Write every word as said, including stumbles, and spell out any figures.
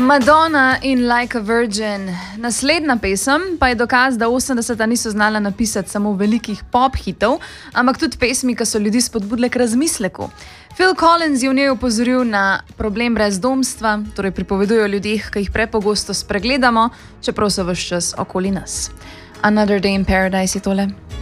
Madonna in Like a Virgin. Naslednja pesem pa je dokaz, da osemdeseta niso znala napisati samo velikih pop hitov, ampak tudi pesmi, ki so ljudi spodbudile k razmisleku. Phil Collins je v njej opozoril na problem brezdomstva, torej pripoveduje o ljudeh, ki jih prepogosto spregledamo, čeprav so ves čas okoli nas. Another Day in Paradise je tole.